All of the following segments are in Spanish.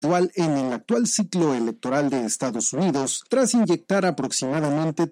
en el actual ciclo electoral de Estados Unidos, tras inyectar aproximadamente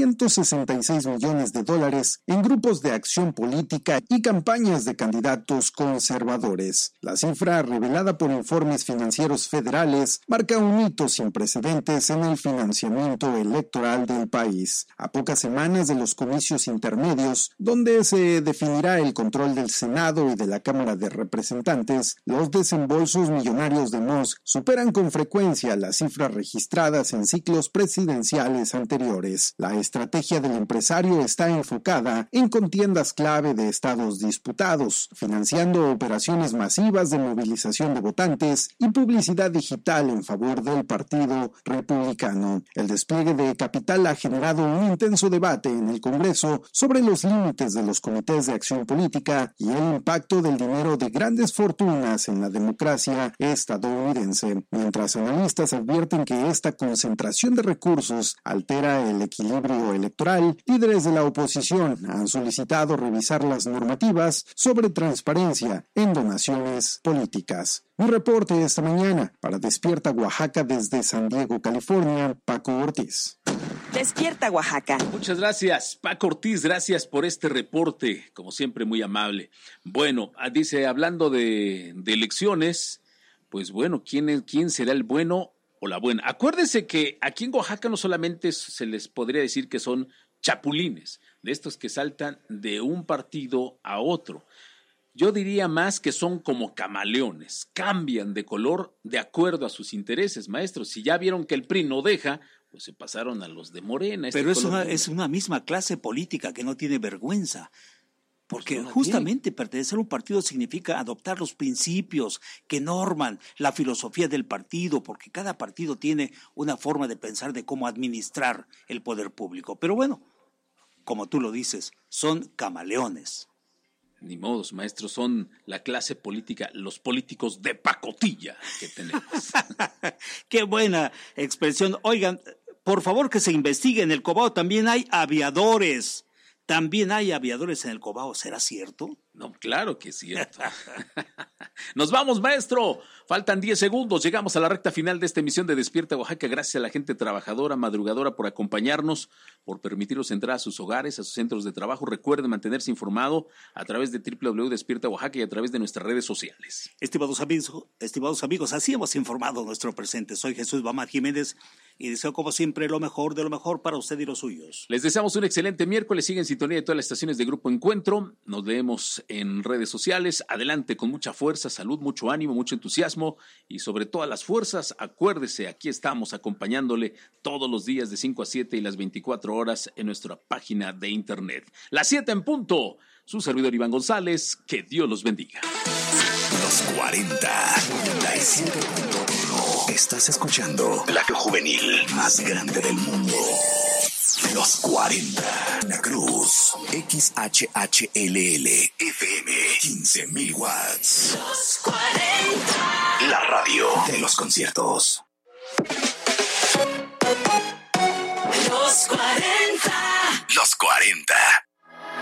$366 millones en grupos de acción política y campañas de candidatos conservadores. La cifra, revelada por informes financieros federales, marca un hito sin precedentes en el financiamiento electoral del país. A pocas semanas de los comicios intermedios, donde se definirá el control del Senado y de la Cámara de Representantes, los desembolsos millonarios de Musk superan con frecuencia las cifras registradas en ciclos presidenciales anteriores. La estrategia del empresario está enfocada en contiendas clave de estados disputados, financiando operaciones masivas de movilización de votantes y publicidad digital en favor del Partido Republicano. El despliegue de capital ha generado un intenso debate en el Congreso sobre los límites de los comités de acción política y el impacto del dinero de grandes fortunas en la democracia estadounidense, mientras analistas advierten que esta concentración de recursos altera el equilibrio electoral. Líderes de la oposición han solicitado revisar las normativas sobre transparencia en donaciones políticas. Un reporte esta mañana para Despierta Oaxaca desde San Diego, California, Paco Ortiz. Despierta Oaxaca. Muchas gracias, Paco Ortiz, gracias por este reporte, como siempre muy amable. Bueno, dice, hablando de elecciones, pues bueno, ¿quién será el bueno o la buena? Acuérdense que aquí en Oaxaca no solamente se les podría decir que son chapulines, de estos que saltan de un partido a otro. Yo diría más que son como camaleones, cambian de color de acuerdo a sus intereses, maestros. Si ya vieron que el PRI no deja, pues se pasaron a los de Morena. Pero es una misma clase política que no tiene vergüenza. Porque justamente pertenecer a un partido significa adoptar los principios que norman la filosofía del partido, porque cada partido tiene una forma de pensar de cómo administrar el poder público. Pero bueno, como tú lo dices, son camaleones. Ni modos, maestros, son la clase política, los políticos de pacotilla que tenemos. ¡Qué buena expresión! Oigan, por favor que se investigue, en el Cobao también hay aviadores. También hay aviadores en el Cobao, ¿será cierto? No, claro que es cierto. Nos vamos, maestro. Faltan 10 segundos. Llegamos a la recta final de esta emisión de Despierta Oaxaca. Gracias a la gente trabajadora, madrugadora, por acompañarnos, por permitirnos entrar a sus hogares, a sus centros de trabajo. Recuerden mantenerse informado a través de www.despierta Oaxaca y a través de nuestras redes sociales. Estimados amigos, así hemos informado nuestro presente. Soy Jesús Bamar Jiménez y deseo como siempre lo mejor de lo mejor para usted y los suyos. Les deseamos un excelente miércoles. Sigan en sintonía de todas las estaciones de Grupo Encuentro. Nos leemos en redes sociales. Adelante con mucha fuerza, salud, mucho ánimo, mucho entusiasmo y sobre todas las fuerzas, acuérdese, aquí estamos acompañándole todos los días de 5 a 7 y las 24 horas en nuestra página de internet. Las 7 en punto. Su servidor Iván González, que Dios los bendiga. Los 40, 97.1. Estás escuchando la juvenil más grande del mundo. Los 40. La Cruz. XHHLL. FM. 15,000 watts. Los 40. La radio de los conciertos. Los 40. Los 40.